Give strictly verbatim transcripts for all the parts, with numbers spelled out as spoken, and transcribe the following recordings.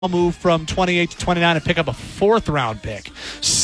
move from twenty-eight to twenty-nine and pick up a fourth round pick.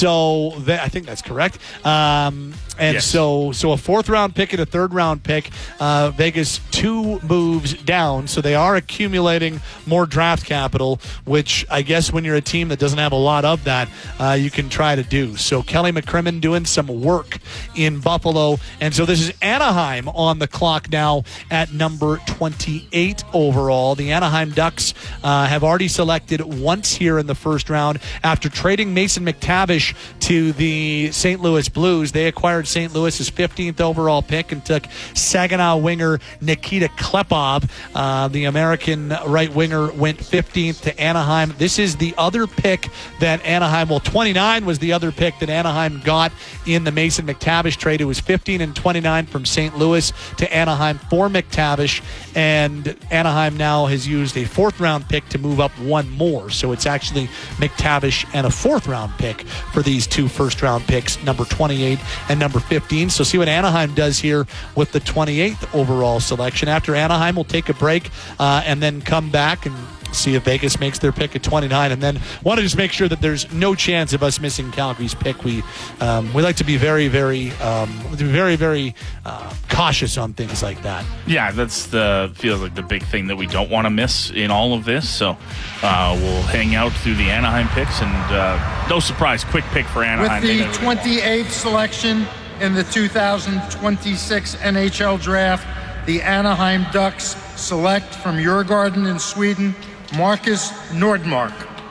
So that, I think that's correct. Um, and yes. so so a fourth round pick and a third round pick. Uh, Vegas two moves down. So they are accumulating more draft capital, which I guess when you're a team that doesn't have a lot of that, uh, you can try to do. So Kelly McCrimmon doing some work in Buffalo. And so this is Anaheim on the clock now at number twenty-eight overall. The Anaheim Ducks uh, have already selected once here in the first round after trading Mason McTavish to the Saint Louis Blues. They acquired Saint Louis's fifteenth overall pick and took Saginaw winger Nikita Klepov. Uh, the American right winger went fifteenth to Anaheim. This is the other pick that Anaheim, well, twenty-nine was the other pick that Anaheim got in the Mason McTavish trade. It was fifteen and twenty-nine from Saint Louis to Anaheim for McTavish, and Anaheim now has used a fourth round pick to move up one more. So it's actually McTavish and a fourth round pick for these two first round picks, number twenty-eight and number fifteen. So see what Anaheim does here with the twenty-eighth overall selection. After Anaheim, we'll take a break uh, and then come back and see if Vegas makes their pick at twenty-nine, and then want to just make sure that there's no chance of us missing Calgary's pick. We um, we like to be very, very, um, very, very uh, cautious on things like that. Yeah, that's the feels like the big thing that we don't want to miss in all of this. So uh, we'll hang out through the Anaheim picks, and uh, no surprise, quick pick for Anaheim. With the twenty-eighth selection in the two thousand twenty-six N H L Draft, the Anaheim Ducks select from Djurgården in Sweden, Marcus Nordmark.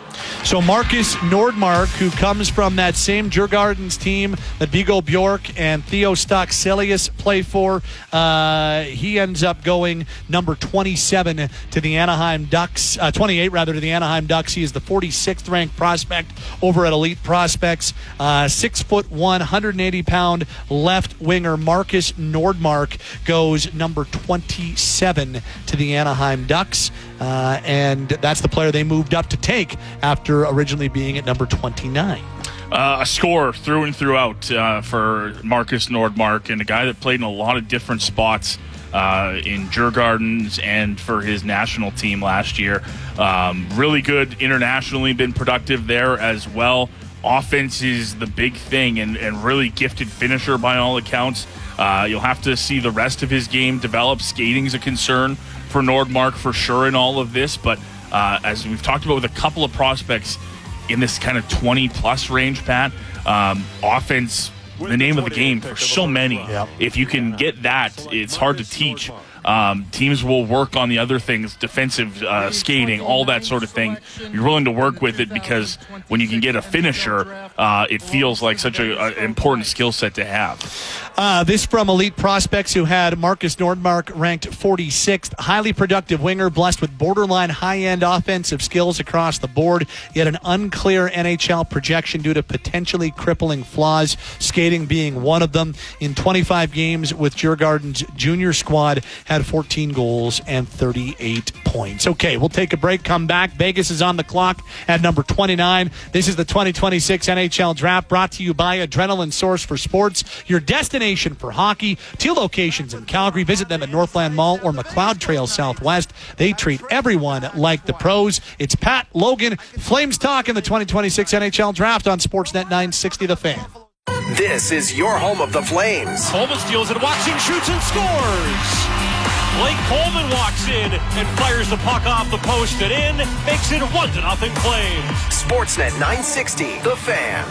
So Marcus Nordmark, who comes from that same Djurgården's team that Viggo Bjork and Theo Stockselius play for, uh, he ends up going number twenty-seven to the Anaheim Ducks, uh, twenty-eight rather to the Anaheim Ducks. He is the forty-sixth ranked prospect over at Elite Prospects. Uh, six foot one, one hundred eighty pound left winger Marcus Nordmark goes number twenty-seven to the Anaheim Ducks. Uh, and that's the player they moved up to take after originally being at number twenty-nine. Uh, a scorer through and throughout uh, for Marcus Nordmark, and a guy that played in a lot of different spots uh, in Djurgårdens and for his national team last year. Um, really good internationally, been productive there as well. Offense is the big thing, and, and really gifted finisher by all accounts. Uh, you'll have to see the rest of his game develop. Skating's a concern for Nordmark for sure in all of this, but uh, as we've talked about with a couple of prospects in this kind of twenty plus range, Pat, um, offense, the name of the game for so many. Yep. If you can get that, it's hard to teach. Um, teams will work on the other things, defensive uh, skating, all that sort of thing. You're willing to work with it because when you can get a finisher, uh, it feels like such an important skill set to have. Uh, this from Elite Prospects, who had Marcus Nordmark ranked forty-sixth. Highly productive winger, blessed with borderline high-end offensive skills across the board. He had an unclear N H L projection due to potentially crippling flaws, skating being one of them. In twenty-five games with Djurgården's junior squad, had fourteen goals and thirty-eight points. Okay, we'll take a break, come back. Vegas is on the clock at number twenty-nine. This is the twenty twenty-six N H L Draft, brought to you by Adrenaline Source for Sports, your destination for hockey. Two locations in Calgary. Visit them at Northland Mall or McLeod Trail Southwest. They treat everyone like the pros. It's Pat Logan, Flames Talk in the twenty twenty-six N H L Draft on Sportsnet nine sixty The Fan. This is your home of the Flames. Coleman steals it, walks in, shoots, and scores. Blake Coleman walks in and fires the puck off the post and in, makes it one to nothing Flames. Sportsnet nine sixty, The Fan.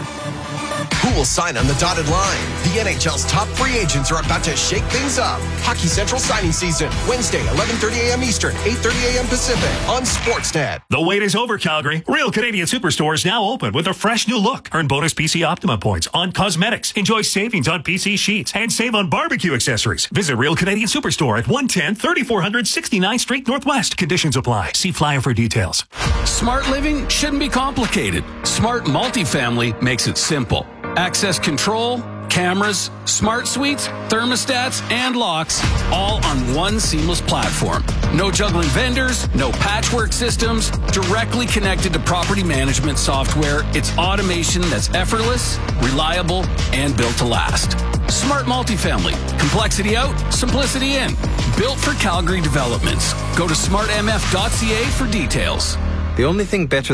Who will sign on the dotted line? The N H L's top free agents are about to shake things up. Hockey Central signing season, Wednesday, eleven thirty a.m. Eastern, eight thirty a.m. Pacific on Sportsnet. The wait is over, Calgary. Real Canadian Superstore is now open with a fresh new look. Earn bonus P C Optima points on cosmetics. Enjoy savings on P C sheets and save on barbecue accessories. Visit Real Canadian Superstore at one ten, thirty-four hundred sixty-ninth Street Northwest. Conditions apply. See flyer for details. Smart living shouldn't be complicated. Smart multifamily makes it simple. Access control, cameras, smart suites, thermostats, and locks, all on one seamless platform. No juggling vendors, no patchwork systems, directly connected to property management software. It's automation that's effortless, reliable, and built to last. Smart multifamily. Complexity out, simplicity in. Built for Calgary developments. Go to smart m f dot c a for details. The only thing better